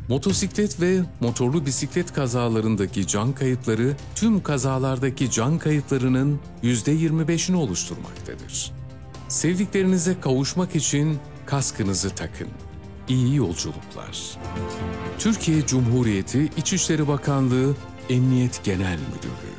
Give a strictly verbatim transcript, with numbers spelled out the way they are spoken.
Motosiklet ve motorlu bisiklet kazalarındaki can kayıpları tüm kazalardaki can kayıplarının yüzde yirmi beşini oluşturmaktadır. Sevdiklerinize kavuşmak için kaskınızı takın. İyi yolculuklar. Türkiye Cumhuriyeti İçişleri Bakanlığı Emniyet Genel Müdürlüğü